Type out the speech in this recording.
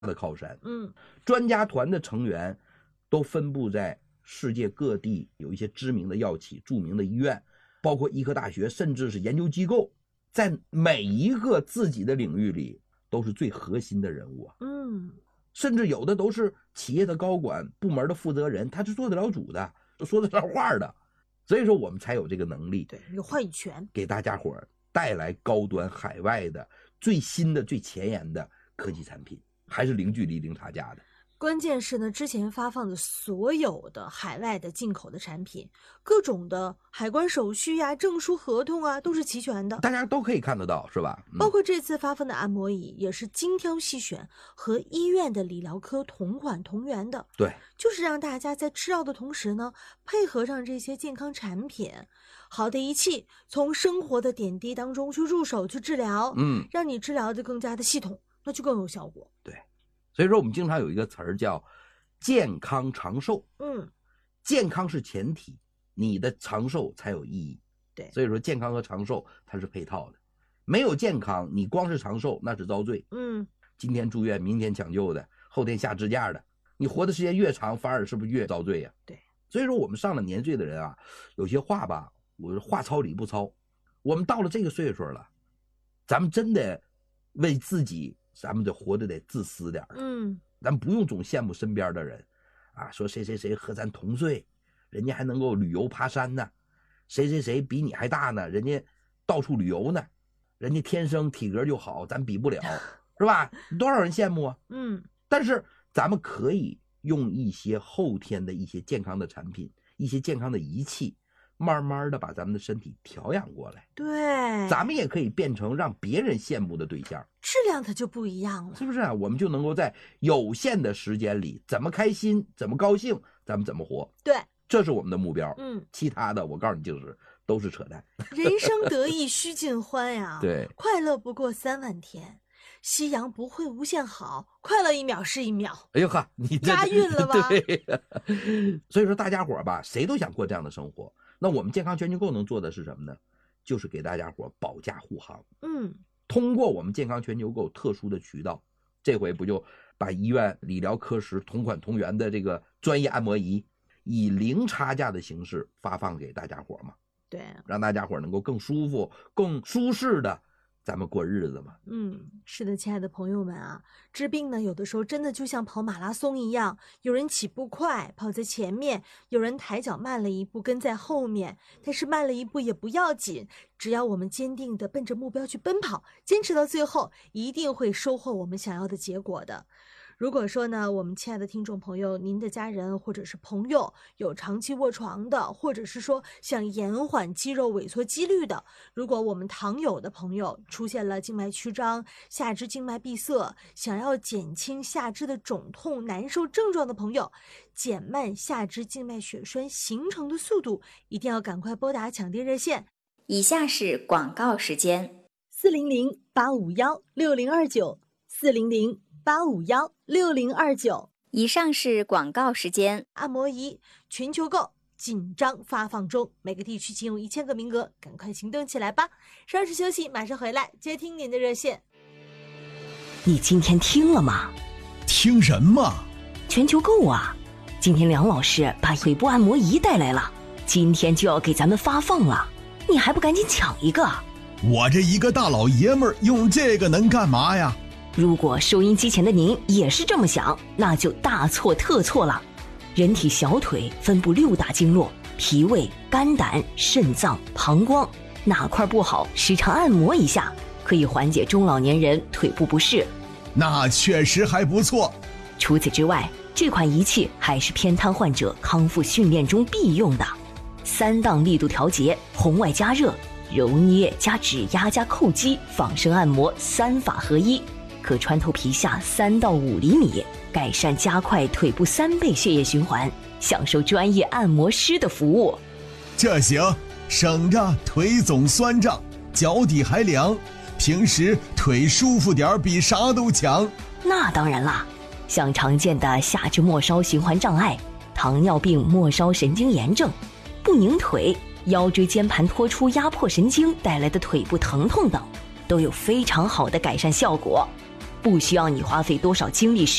的靠山。专家团的成员都分布在世界各地，有一些知名的药企、著名的医院，包括医科大学，甚至是研究机构，在每一个自己的领域里都是最核心的人物啊。甚至有的都是企业的高管、部门的负责人，他是做得了主的，说得上话的。所以说我们才有这个能力， 对，有话语权， 给大家伙带来高端海外的最新的、最前沿的科技产品，还是零距离、零差价的。 关键是呢，之前发放的所有的海外的进口的产品，各种的海关手续呀、证书、合同啊，都是齐全的， 大家都可以看得到，是吧？ 包括这次发放的按摩椅，也是精挑细选，和医院的理疗科同款同源的。 对， 就是让大家在吃药的同时呢，配合上这些健康产品，好的仪器，从生活的点滴当中去入手去治疗，让你治疗的更加的系统，那就更有效果。 对。所以说我们经常有一个词儿叫健康长寿，健康是前提，你的长寿才有意义。 对， 所以说健康和长寿它是配套的，没有健康你光是长寿那是遭罪。今天住院明天抢救的，后天下支架的，你活的时间越长反而是不是越遭罪呀？ 对， 所以说我们上了年岁的人啊，有些话吧，我话糙理不糙，我们到了这个岁数了，咱们真的为自己，咱们得活得得自私点。咱不用总羡慕身边的人啊，说谁谁谁和咱同岁，人家还能够旅游爬山呢，谁谁谁比你还大呢，人家到处旅游呢，人家天生体格就好，咱比不了，是吧？多少人羡慕啊？但是咱们可以用一些后天的一些健康的产品，一些健康的仪器，慢慢的把咱们的身体调养过来。 对， 咱们也可以变成让别人羡慕的对象， 质量它就不一样了， 是不是啊？我们就能够在有限的时间里，怎么开心，怎么高兴，咱们怎么活。 对， 这是我们的目标。其他的我告诉你就是都是扯淡。 人生得意须尽欢呀， 对， 快乐不过3万天。夕阳不会无限好，快乐一秒是一秒。 哎呦呵，你押韵了吧？ 对，所以说大家伙吧，谁都想过这样的生活。那我们健康全球购能做的是什么呢？就是给大家伙保驾护航。通过我们健康全球购特殊的渠道，这回不就把医院理疗科室同款同源的这个专业按摩仪，以零差价的形式发放给大家伙嘛？ 对， 让大家伙能够更舒服、更舒适的咱们过日子嘛。 是的，亲爱的朋友们啊，治病呢，有的时候真的就像跑马拉松一样，有人起步快跑在前面，有人抬脚慢了一步跟在后面，但是慢了一步也不要紧，只要我们坚定地奔着目标去奔跑，坚持到最后，一定会收获我们想要的结果的。如果说呢，我们亲爱的听众朋友，您的家人或者是朋友有长期卧床的，或者是说想延缓肌肉萎缩肌率的，如果我们糖友的朋友出现了静脉曲张、下肢静脉闭塞，想要减轻下肢的肿痛难受症状的朋友，减慢下肢静脉血栓形成的速度，一定要赶快拨打抢电热线。 以下是广告时间 ：400-851-6029，400-851-6029。 以上是广告时间。 按摩仪全球购紧张发放中，每个地区仅有1000个名额，赶快行动起来吧！稍事休息，马上回来接听您的热线。 你今天听了吗？ 听什么？ 全球购啊！今天梁老师把腿部按摩仪带来了，今天就要给咱们发放了，你还不赶紧抢一个？ 我这一个大老爷们儿用这个能干嘛呀？ 如果收音机前的您也是这么想，那就大错特错了。人体小腿分布6大经络，脾胃、肝胆、肾脏、膀胱，哪块不好，时常按摩一下，可以缓解中老年人腿部不适。 那确实还不错。 除此之外，这款仪器还是偏瘫患者康复训练中必用的，3档力度调节，红外加热、揉捏加指压加叩击仿生按摩3法合一，可穿透皮下3到5厘米，改善加快腿部3倍血液循环，享受专业按摩师的服务。 这行，省着腿总酸胀，脚底还凉，平时腿舒服点比啥都强。 那当然啦，像常见的下肢末梢循环障碍、糖尿病末梢神经炎症、不拧腿、腰椎间盘突出压迫神经带来的腿部疼痛等，都有非常好的改善效果。 不需要你花费多少精力